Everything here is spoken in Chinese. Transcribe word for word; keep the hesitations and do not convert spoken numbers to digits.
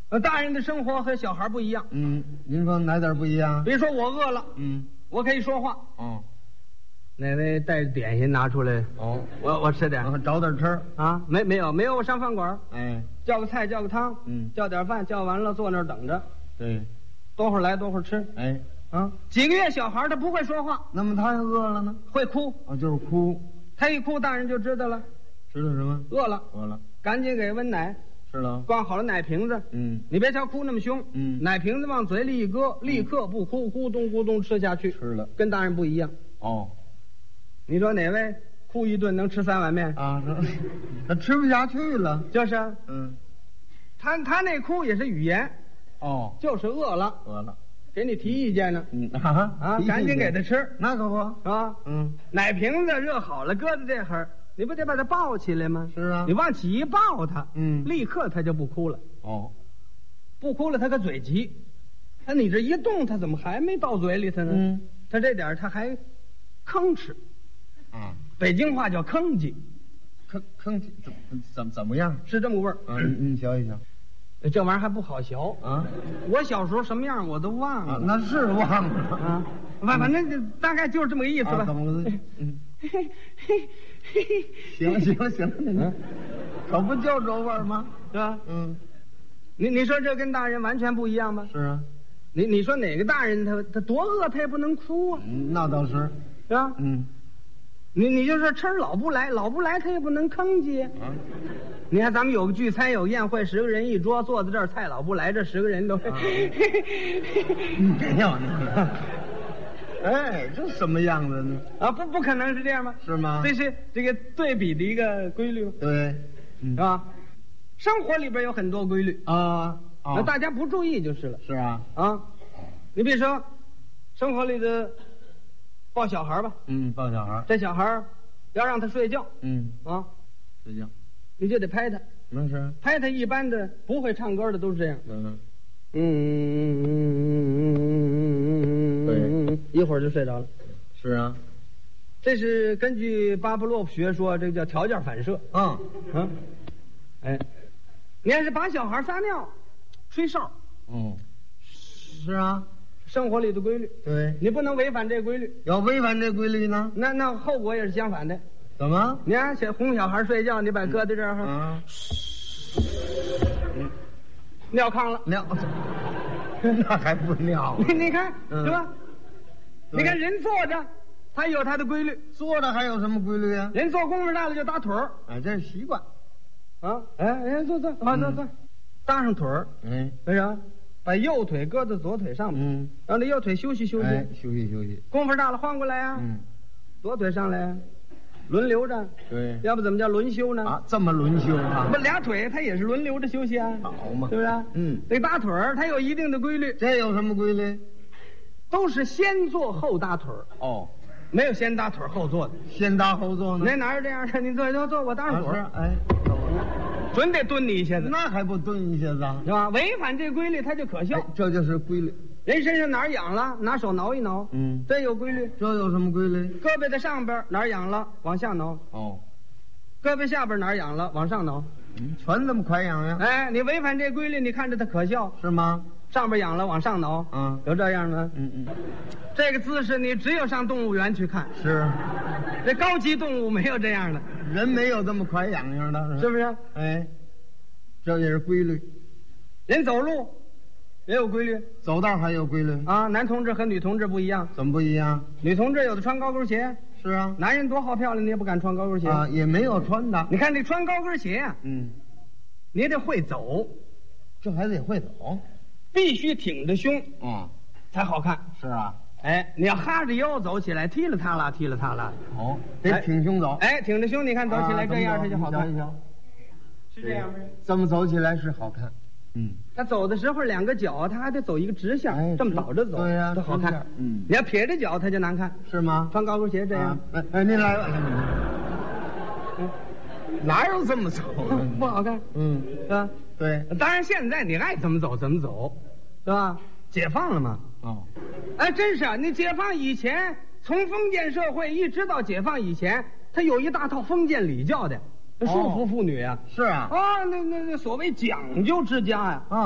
呃，大人的生活和小孩不一样。 嗯，您说哪点不一样？ 比如说我饿了， 嗯， 我可以说话。 哦， 哪位带着点心拿出来？ 哦， 我我吃点然后找点吃。 啊？没没有没有，我上饭馆， 哎， 叫个菜叫个汤， 嗯， 叫点饭，叫完了坐那儿等着， 对， 多会儿来多会儿吃。 哎， 啊，几个月小孩他不会说话， 那么他要饿了呢？ 会哭， 啊，就是哭。 他一哭，大人就知道了， 知道什么？ 饿了， 饿了， 赶紧给温奶， 是了。 灌好了奶瓶子。 嗯， 你别瞧哭那么凶， 嗯奶瓶子往嘴里一搁，立刻不哭，咕咚咕咚吃下去， 吃了。 跟大人不一样。 哦， 你说哪位哭一顿能吃三碗面？ 啊，那那吃不下去了。 就是啊， 嗯， 他他那哭也是语言， 哦， 就是饿了， 饿了。 给你提意见呢。 嗯啊啊，赶紧给他吃， 那可不。 啊， 嗯， 奶瓶子热好了，搁在这会儿，你不得把它抱起来吗？ 是啊你往起一抱它， 嗯立刻它就不哭了， 哦， 不哭了，它个嘴急，他你这一动，它怎么还没到嘴里头呢？ 嗯， 他这点儿他还吭哧， 啊， 北京话叫吭叽， 吭吭怎怎怎么样？ 是这么味儿。 啊，你你瞧一瞧。 这玩意儿还不好学啊！ 我小时候什么样我都忘了。 啊，那是忘了啊，反反正就大概就是这么个意思吧。 啊、怎么个？嗯， 嘿嘿嘿嘿， 行了行了行了，嗯，可不就这味儿吗？ 是吧？ 嗯， 你你说这跟大人完全不一样吗？ 是啊。 你你说哪个大人他他多饿他也不能哭啊？ 嗯，那倒是。 是吧？ 嗯， 你你就说吃老不来，老不来他也不能吭叽啊。你看咱们有个聚餐有个宴会，十个人一桌，坐在这儿，菜老不来，这十个人都，啊、 没有呢。哎，这什么样子呢？ 啊，不不可能是这样吗？ 是吗？ 这是这个对比的一个规律， 对， 是吧？生活里边有很多规律啊， 那大家不注意就是了。 是啊， 啊，你比如说，生活里的抱小孩吧， 嗯，抱小孩， 这小孩要让他睡觉， 嗯啊， 睡觉。 你就得拍他， 那是拍他。一般的不会唱歌的都是这样， 嗯嗯嗯嗯，对，一会儿就睡着了。 是啊， 这是根据巴甫洛夫学说，这个叫条件反射。 嗯嗯，哎，你要是把小孩撒尿、吹哨， 哦，是啊， 生活里的规律， 对， 你不能违反这规律。 要违反这规律呢， 那那后果也是相反的。 怎么？ 你看，小哄小孩睡觉，你把搁在这儿， 啊， 尿炕了， 尿，那还不尿？ 你你看嗯是吧？你看人坐着，他有他的规律。 坐着还有什么规律啊？ 人做功夫大了就打腿儿， 哎，这是习惯。 啊，哎哎，坐坐，啊坐坐，搭上腿儿， 哎， 为啥？把右腿搁在左腿上面， 嗯， 让这右腿休息休息。 哎，休息休息。 功夫大了换过来啊， 嗯， 左腿上来，轮流着。 对。 要不怎么叫轮休呢？ 啊，这么轮休啊？ 不，俩腿它也是轮流着休息啊， 好嘛， 是不是？ 嗯， 这搭腿儿它有一定的规律， 这有什么规律？ 都是先坐后搭腿儿， 哦， 没有先搭腿儿后坐的。 先搭后坐呢？ 那哪有这样的？你坐坐坐，我搭上腿儿， 啊哎， 准得蹲你一下子， 那还不蹲一下子啊？ 是吧？违反这规律，它就可笑。 哎，这就是规律。 人身上哪儿痒了，拿手挠一挠， 嗯， 这有规律。 这有什么规律？ 胳膊的上边哪儿痒了，往下挠； 哦， 胳膊下边哪儿痒了，往上挠。 嗯，全这么快痒呀？ 哎，你违反这规律，你看着它可笑。 是吗？ 上边痒了，往上挠， 嗯， 有这样的。 嗯嗯， 这个姿势你只有上动物园去看， 是， 这高级动物没有这样的， 人没有这么快痒痒的， 是不是？ 哎，这也是规律。 人走路也有规律走道还有规律啊，男同志和女同志不一样。 怎么不一样？ 女同志有的穿高跟鞋， 是啊， 男人多好漂亮，你也不敢穿高跟鞋啊，也没有穿的。 你看这穿高跟鞋啊， 嗯， 你得会走， 这还得会走。 必须挺着胸嗯， 才好看。 是啊。 哎，你要哈着腰走起来，踢了踏啦，踢了踏啦。 哦，得挺胸走。 哎，挺着胸，你看走起来这样， 啊它就好看。 一瞧， 是这样吗？ 这么走起来是好看。嗯， 他走的时候，两个脚他还得走一个直线， 哎这么倒着走， 对呀多好看直线。嗯你要撇着脚，他就难看。 是吗？ 穿高跟鞋这样啊，哎哎，您来吧。哪有这么走的？ 不好看， 嗯， 是吧？ 对。 当然，现在你爱怎么走怎么走，是吧？解放了嘛？ 哦， 哎，真是啊！你解放以前，从封建社会一直到解放以前，它有一大套封建礼教的，束缚妇女啊。 是啊。 啊，那那那所谓讲究之家呀、啊。 啊